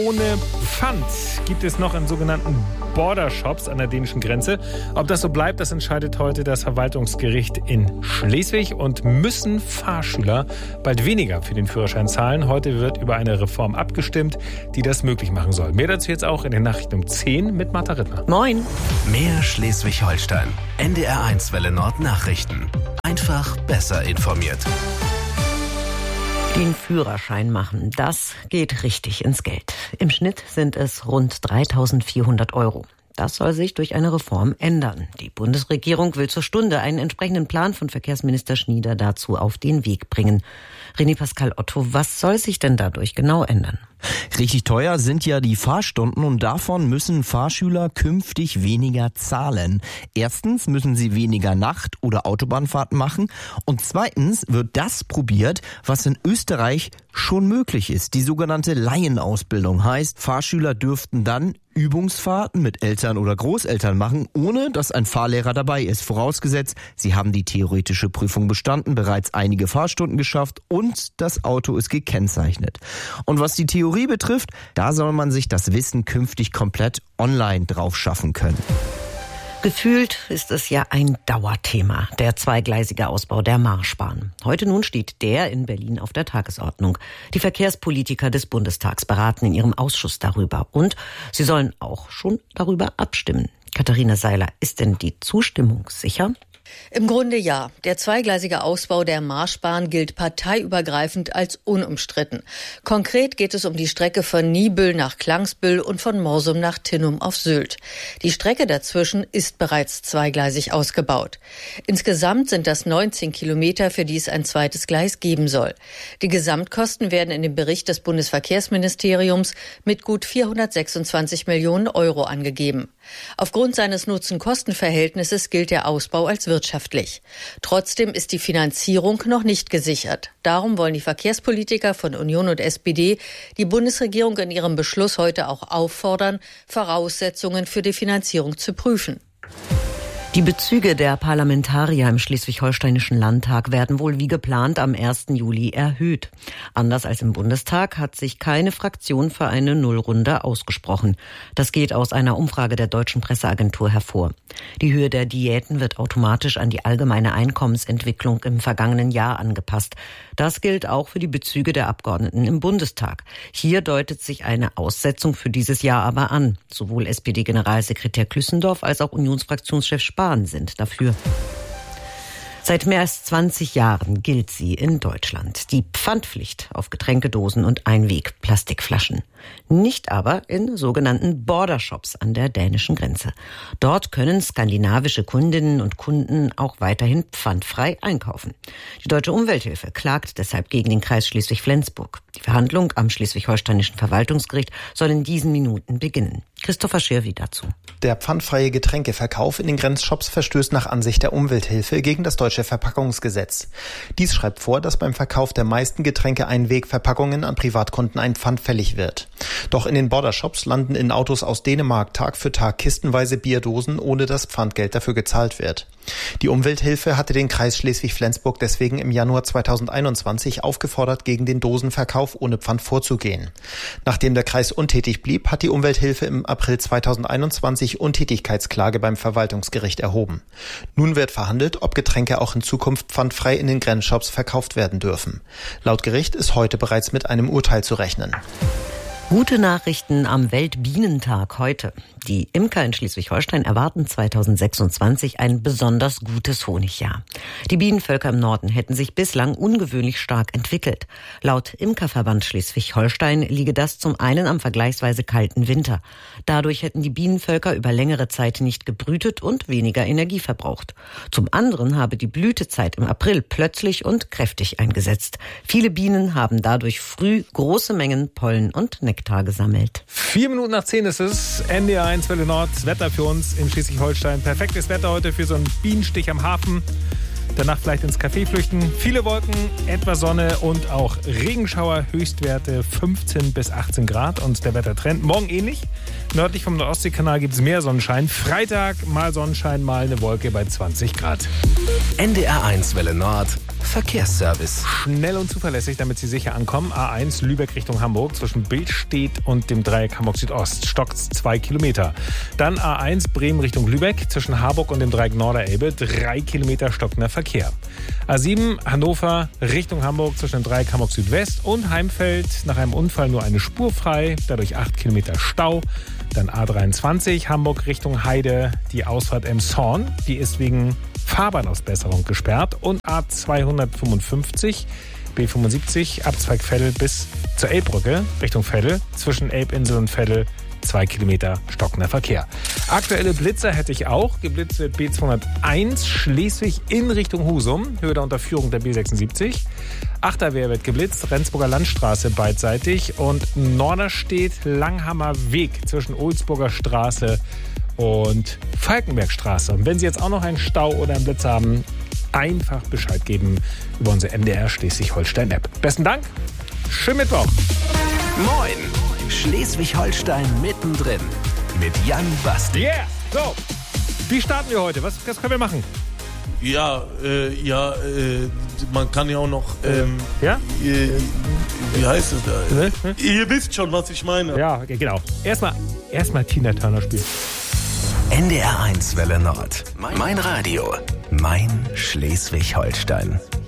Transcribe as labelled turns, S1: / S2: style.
S1: Ohne Pfand gibt es noch in sogenannten Border-Shops an der dänischen Grenze. Ob das so bleibt, das entscheidet heute das Verwaltungsgericht in Schleswig. Und müssen Fahrschüler bald weniger für den Führerschein zahlen? Heute wird über eine Reform abgestimmt, die das möglich machen soll. Mehr dazu jetzt auch in den Nachrichten um 10 mit Martha Rittner.
S2: Moin.
S3: Mehr Schleswig-Holstein. NDR1 Welle Nord Nachrichten. Einfach besser informiert.
S2: Den Führerschein machen, das geht richtig ins Geld. Im Schnitt sind es rund 3.400 €. Das soll sich durch eine Reform ändern. Die Bundesregierung will zur Stunde einen entsprechenden Plan von Verkehrsminister Schnieder dazu auf den Weg bringen. René Pascal Otto, was soll sich denn dadurch genau ändern?
S4: Richtig teuer sind ja die Fahrstunden und davon müssen Fahrschüler künftig weniger zahlen. Erstens müssen sie weniger Nacht- oder Autobahnfahrten machen und zweitens wird das probiert, was in Österreich schon möglich ist. Die sogenannte Laienausbildung heißt, Fahrschüler dürften dann Übungsfahrten mit Eltern oder Großeltern machen, ohne dass ein Fahrlehrer dabei ist. Vorausgesetzt, sie haben die theoretische Prüfung bestanden, bereits einige Fahrstunden geschafft und das Auto ist gekennzeichnet. Und was die Theorie betrifft, da soll man sich das Wissen künftig komplett online drauf schaffen können.
S2: Gefühlt ist es ja ein Dauerthema, der zweigleisige Ausbau der Marschbahn. Heute nun steht der in Berlin auf der Tagesordnung. Die Verkehrspolitiker des Bundestags beraten in ihrem Ausschuss darüber. Und sie sollen auch schon darüber abstimmen. Katharina Seiler, ist denn die Zustimmung sicher?
S5: Im Grunde ja. Der zweigleisige Ausbau der Marschbahn gilt parteiübergreifend als unumstritten. Konkret geht es um die Strecke von Niebüll nach Klangsbüll und von Morsum nach Tinnum auf Sylt. Die Strecke dazwischen ist bereits zweigleisig ausgebaut. Insgesamt sind das 19 Kilometer, für die es ein zweites Gleis geben soll. Die Gesamtkosten werden in dem Bericht des Bundesverkehrsministeriums mit gut 426 Millionen € angegeben. Aufgrund seines Nutzen-Kosten-Verhältnisses gilt der Ausbau als wirtschaftlich. Trotzdem ist die Finanzierung noch nicht gesichert. Darum wollen die Verkehrspolitiker von Union und SPD die Bundesregierung in ihrem Beschluss heute auch auffordern, Voraussetzungen für die Finanzierung zu prüfen.
S2: Die Bezüge der Parlamentarier im Schleswig-Holsteinischen Landtag werden wohl wie geplant am 1. Juli erhöht. Anders als im Bundestag hat sich keine Fraktion für eine Nullrunde ausgesprochen. Das geht aus einer Umfrage der Deutschen Presseagentur hervor. Die Höhe der Diäten wird automatisch an die allgemeine Einkommensentwicklung im vergangenen Jahr angepasst. Das gilt auch für die Bezüge der Abgeordneten im Bundestag. Hier deutet sich eine Aussetzung für dieses Jahr aber an. Sowohl SPD-Generalsekretär Klüssendorf als auch Unionsfraktionschef Spahn sind dafür. Seit mehr als 20 Jahren gilt sie in Deutschland. Die Pfandpflicht auf Getränkedosen und Einweg-Plastikflaschen. Nicht aber in sogenannten Border-Shops an der dänischen Grenze. Dort können skandinavische Kundinnen und Kunden auch weiterhin pfandfrei einkaufen. Die Deutsche Umwelthilfe klagt deshalb gegen den Kreis Schleswig-Flensburg. Die Verhandlung am Schleswig-Holsteinischen Verwaltungsgericht soll in diesen Minuten beginnen. Christopher Schirwi dazu.
S6: Der pfandfreie Getränkeverkauf in den Grenzshops verstößt nach Ansicht der Umwelthilfe gegen das deutsche Verpackungsgesetz. Dies schreibt vor, dass beim Verkauf der meisten Getränke-Einwegverpackungen an Privatkunden ein Pfand fällig wird. Doch in den Bordershops landen in Autos aus Dänemark Tag für Tag kistenweise Bierdosen, ohne dass Pfandgeld dafür gezahlt wird. Die Umwelthilfe hatte den Kreis Schleswig-Flensburg deswegen im Januar 2021 aufgefordert, gegen den Dosenverkauf ohne Pfand vorzugehen. Nachdem der Kreis untätig blieb, hat die Umwelthilfe im April 2021 Untätigkeitsklage beim Verwaltungsgericht erhoben. Nun wird verhandelt, ob Getränke auch in Zukunft pfandfrei in den Grenzshops verkauft werden dürfen. Laut Gericht ist heute bereits mit einem Urteil zu rechnen.
S2: Gute Nachrichten am Weltbienentag heute. Die Imker in Schleswig-Holstein erwarten 2026 ein besonders gutes Honigjahr. Die Bienenvölker im Norden hätten sich bislang ungewöhnlich stark entwickelt. Laut Imkerverband Schleswig-Holstein liege das zum einen am vergleichsweise kalten Winter. Dadurch hätten die Bienenvölker über längere Zeit nicht gebrütet und weniger Energie verbraucht. Zum anderen habe die Blütezeit im April plötzlich und kräftig eingesetzt. Viele Bienen haben dadurch früh große Mengen Pollen und Nektar gesammelt.
S1: 7:04 ist es. NDR1 Welle Nord. Wetter für uns in Schleswig-Holstein. Perfektes Wetter heute für so einen Bienenstich am Hafen. Danach vielleicht ins Café flüchten. Viele Wolken, etwas Sonne und auch Regenschauer. Höchstwerte 15 bis 18 Grad. Und der Wettertrend morgen ähnlich. Nördlich vom Nordostseekanal gibt es mehr Sonnenschein. Freitag mal Sonnenschein, mal eine Wolke bei 20 Grad.
S3: NDR1 Welle Nord. Verkehrsservice.
S1: Schnell und zuverlässig, damit Sie sicher ankommen. A1 Lübeck Richtung Hamburg zwischen Billstedt und dem Dreieck Hamburg Südost. Stockt's 2 Kilometer. Dann A1 Bremen Richtung Lübeck zwischen Harburg und dem Dreieck Norderelbe. 3 Kilometer stockender Verkehr. A7 Hannover Richtung Hamburg zwischen dem Dreieck Hamburg Südwest und Heimfeld. Nach einem Unfall nur eine Spur frei. Dadurch 8 Kilometer Stau. Dann A23 Hamburg Richtung Heide. Die Ausfahrt Emshorn. Die ist wegen Fahrbahnausbesserung gesperrt. Und A255 B75 Abzweig Veddel bis zur Elbbrücke Richtung Veddel. Zwischen Elbinsel und Veddel 2 Kilometer stockender Verkehr. Aktuelle Blitzer hätte ich auch. Geblitzt wird B201 Schleswig in Richtung Husum. Höhe der Unterführung der B76. Achterwehr wird geblitzt. Rendsburger Landstraße beidseitig. Und Norderstedt Langhammer Weg zwischen Ohlsburger Straße und Falkenbergstraße. Und wenn Sie jetzt auch noch einen Stau oder einen Blitz haben, einfach Bescheid geben über unsere MDR Schleswig-Holstein-App. Besten Dank. Schönen Mittwoch.
S3: Moin! Schleswig-Holstein mittendrin. Mit Jan Basti.
S1: Yeah! So, wie starten wir heute? Was können wir machen?
S7: Man kann ja auch noch,
S1: Ja?
S7: wie heißt es da? Ihr wisst schon, was ich meine.
S1: Ja, genau. Erstmal Tina Turner spielen.
S3: NDR 1 Welle Nord. Mein Radio. Mein Schleswig-Holstein.